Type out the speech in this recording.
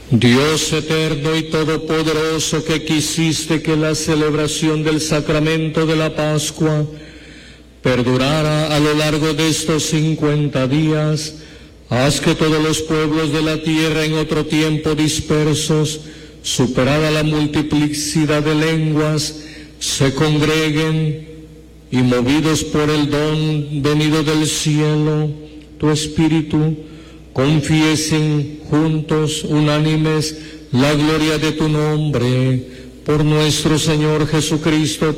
Dios eterno y todopoderoso, que quisiste que la celebración del sacramento de la Pascua perdurara a lo largo de estos 50 días, haz que todos los pueblos de la tierra en otro tiempo dispersos, superada la multiplicidad de lenguas, se congreguen y, movidos por el don venido del cielo, tu Espíritu, confiesen juntos, unánimes, la gloria de tu nombre, por nuestro Señor Jesucristo,